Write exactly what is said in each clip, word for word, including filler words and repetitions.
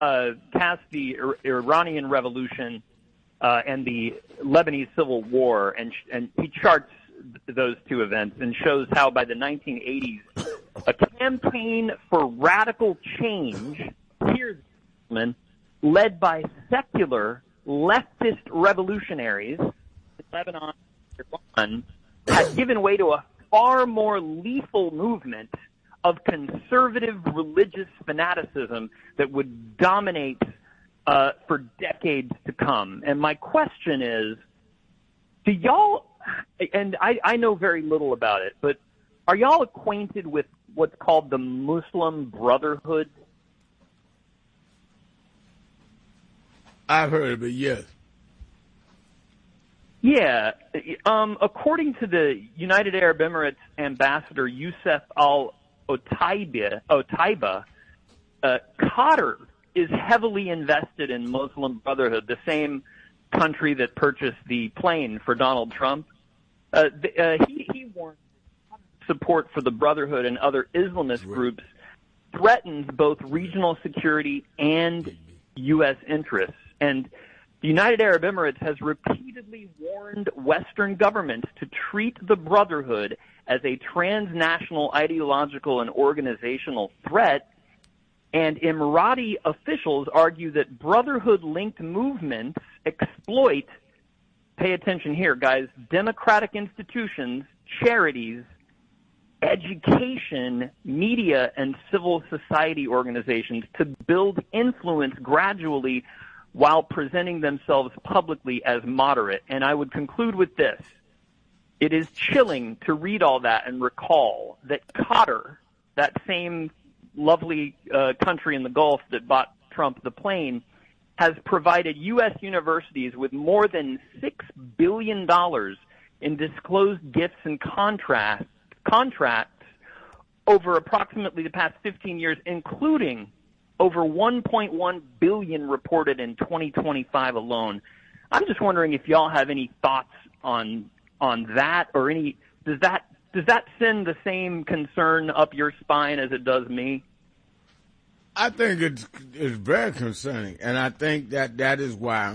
uh, cast the Ir- Iranian Revolution uh, and the Lebanese Civil War, and sh- and he charts those two events and shows how by the nineteen eighties, a campaign for radical change, here's led by secular leftist revolutionaries in Lebanon and Iran, had given way to a far more lethal movement of conservative religious fanaticism that would dominate uh, for decades to come. And my question is, do y'all, and I, I know very little about it, but are y'all acquainted with what's called the Muslim Brotherhood? I've heard of it, yes. Yeah. Um, according to the United Arab Emirates ambassador, Youssef al-Otaiba, Otaiba, uh, Qatar is heavily invested in Muslim Brotherhood, the same country that purchased the plane for Donald Trump. Uh, the, uh, he, he warned support for the Brotherhood and other Islamist groups threatens both regional security and U S interests. And the United Arab Emirates has repeatedly warned Western governments to treat the Brotherhood as a transnational ideological and organizational threat. And Emirati officials argue that Brotherhood-linked movements exploit, pay attention here, guys, democratic institutions, charities, education, media, and civil society organizations to build influence gradually while presenting themselves publicly as moderate. And I would conclude with this. It is chilling to read all that and recall that Qatar, that same lovely uh, country in the Gulf that bought Trump the plane, has provided U S universities with more than six billion dollars in disclosed gifts and contracts, contracts over approximately the past fifteen years, including over one point one billion dollars reported in twenty twenty-five alone. I'm just wondering if y'all have any thoughts on on that, or any does that does that send the same concern up your spine as it does me? I think it's it's very concerning, and I think that that is why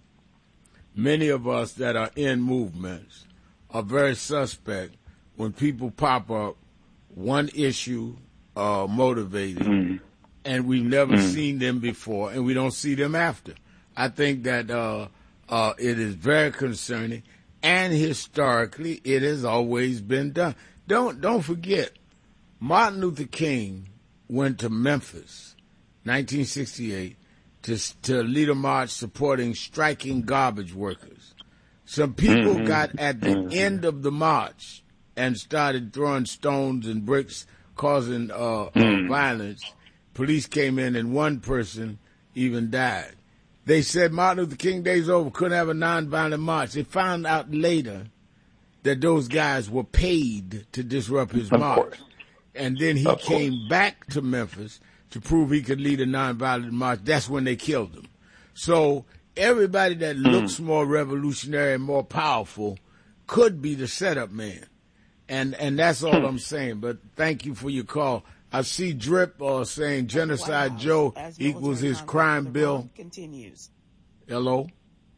many of us that are in movements are very suspect when people pop up, one issue uh, motivated, mm. and we've never mm. seen them before, and we don't see them after. I think that uh, uh, it is very concerning, and historically, it has always been done. Don't don't forget, Martin Luther King went to Memphis, nineteen sixty-eight, to to lead a march supporting striking garbage workers. Some people mm-hmm. got at the mm-hmm. end of the march and started throwing stones and bricks, causing uh, mm. uh, violence. Police came in, and one person even died. They said Martin Luther King Day's over, couldn't have a nonviolent march. They found out later that those guys were paid to disrupt his of march. Course. And then he of came course. back to Memphis to prove he could lead a nonviolent march. That's when they killed him. So everybody that mm. looks more revolutionary and more powerful could be the setup man. And and that's all I'm saying. But thank you for your call. I see Drip uh, saying Genocide Joe equals his crime bill. Continues. Hello?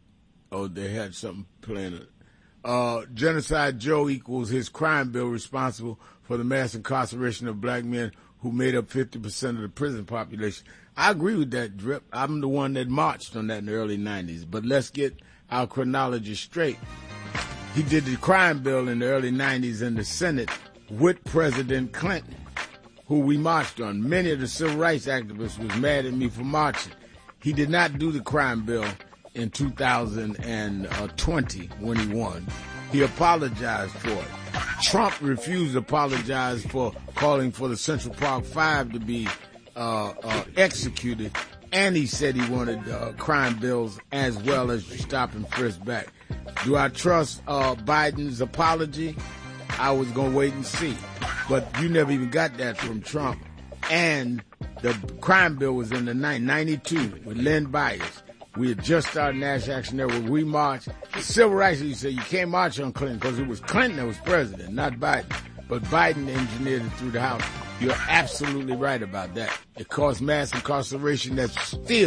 Oh, they had something playing. Uh, Genocide Joe equals his crime bill responsible for the mass incarceration of black men who made up fifty percent of the prison population. I agree with that, Drip. I'm the one that marched on that in the early nineties. But let's get our chronology straight. He did the crime bill in the early nineties in the Senate with President Clinton, who we marched on. Many of the civil rights activists was mad at me for marching. He did not do the crime bill in two thousand twenty when he won. He apologized for it. Trump refused to apologize for calling for the Central Park Five to be uh, uh, executed, and he said he wanted uh, crime bills as well as stop and frisk back. Do I trust uh, Biden's apology? I was going to wait and see. But you never even got that from Trump. And the crime bill was in the ninety-two with Len Bias. We had just started National Action Network. We marched. Civil rights, you say you can't march on Clinton because it was Clinton that was president, not Biden. But Biden engineered it through the House. You're absolutely right about that. It caused mass incarceration that's still